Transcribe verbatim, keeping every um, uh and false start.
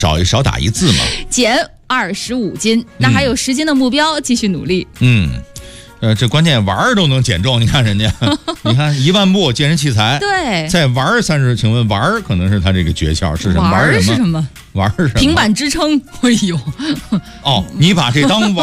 少少打一字嘛。 减二十五斤，那还有十斤的目标，继续努力。 嗯。呃，这关键玩儿都能减重，你看人家，你看一万步健身器材， 对， 在玩儿三十，请问玩儿可能是他这个诀窍是什么？ 玩儿是什么？ 玩儿是什么？ 平板支撑，哎呦， 哦，你把这当玩